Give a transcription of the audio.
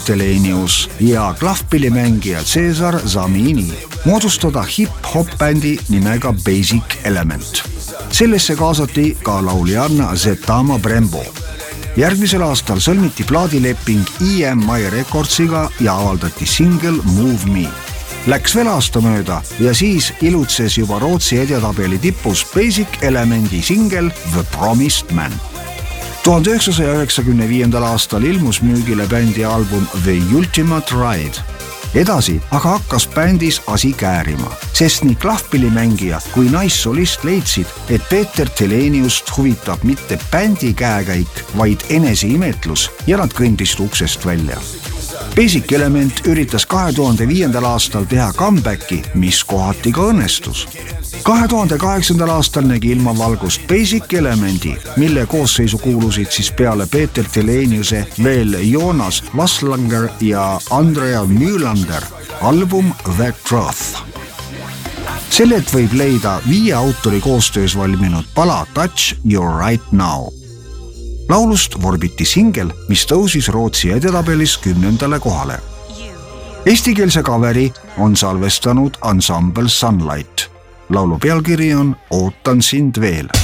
Telenius ja klahvpillimängija Cesar Zamini moodustada hip-hop bändi nimega Basic Element. Sellesse kaasati ka lauljanna Zetama Brembo. Järgmisel aastal sõlmiti plaadileping EMI Recordsiga ja avaldati single Move Me. Läks veel aasta mööda ja siis ilutses juba Rootsi edetabeli tipus Basic Elementi singel The Promised Man. 1995. aastal ilmus müügile bändi album The Ultimate Ride. Edasi aga hakkas bändis asi käärima, sest nii klahvpillimängija kui naissolist leidsid, et Peeter Teleniust huvitab mitte bändi käekäik, vaid eneseimetlus ja nad kõndisid uksest välja. Basic Element üritas 2005. aastal teha comebacki, mis kohati ka õnnestus. 2008. aastal nägi ilmavalgust Basic Elementi, mille koosseisu kuulusid siis peale Peeter Teleniuse veel Jonas Vaslanger ja Andrea Mühlander album The Truth. Sellelt võib leida 5 autori koostöös valminud pala Touch You're Right Now. Laulust vorbiti singel, mis tõusis Rootsi edetabelis 10. kohale. Eestikeelse kaveri on salvestanud ansambel Sunlight. Laulu pealkiri on Ootan sind veel.